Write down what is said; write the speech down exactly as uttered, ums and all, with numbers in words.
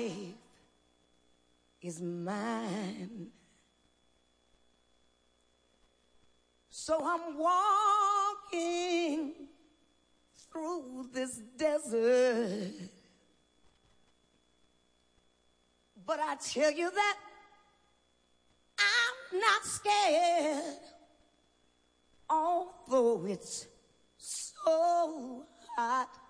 life is mine. So I'm walking through this desert, but I tell you that I'm not scared, although it's so hot.